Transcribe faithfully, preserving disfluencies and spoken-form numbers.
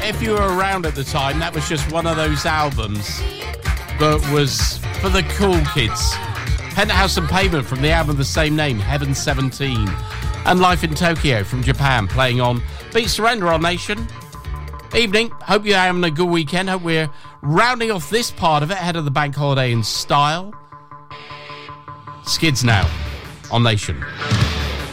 if you were around at the time, that was just one of those albums that was for the cool kids. Penthouse and Pavement from the album of the same name, Heaven seventeen. And Life in Tokyo from Japan, playing on Beat Surrender on Nation. Evening, hope you're having a good weekend. Hope we're rounding off this part of it ahead of the bank holiday in style. Skids now on Nation.